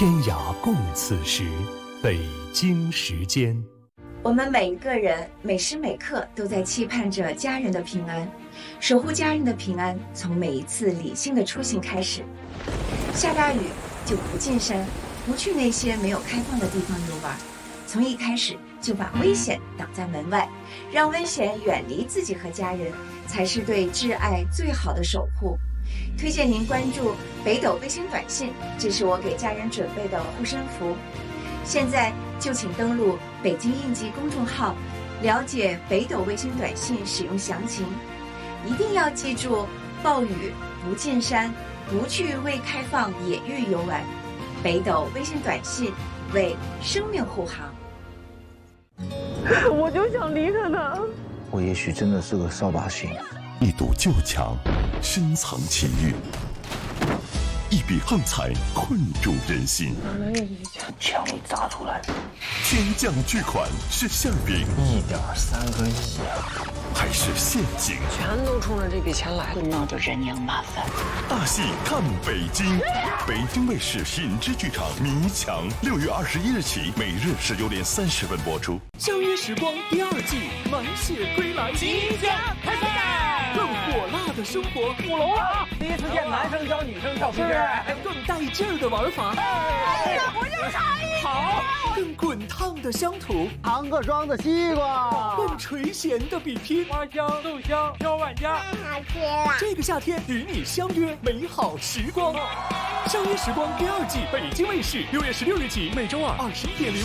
天涯共此时，北京时间。 我们每一个人每时每刻都在期盼着家人的平安，守护家人的平安，从每一次理性的出行开始。下大雨就不进山，不去那些没有开放的地方游玩，从一开始就把危险挡在门外，让危险远离自己和家人，才是对挚爱最好的守护。推荐您关注北斗卫星短信，这是我给家人准备的护身符。现在就请登录北京应急公众号，了解北斗卫星短信使用详情。一定要记住，暴雨不进山，不去未开放野域游玩。北斗卫星短信为生命护航。 我就想离开他。 我也许真的是个扫把星。 一堵旧墙，深藏情欲；一笔横财，困住人心。 枪一砸出来， 天降巨款是馅饼 1.3个亿啊！ 还是陷阱？ 全都冲着这笔钱来， 那就人仰马翻。 大戏看北京，北京卫视品质剧场《迷墙》6月21日起，每日19点30分播出。 相约时光第2季满血归来， 即将开赛， 更火辣的生活， 舞龙了！第一次见男生教女生跳皮筋， 更带劲儿的玩法， 那不就差一好，更滚烫的乡土， 糖各装的西瓜， 更垂涎的比拼， 花香豆香飘万家， 太好吃了！ 这个夏天与你相约美好时光。相约时光第2季，北京卫视6月16日起，每周二21.05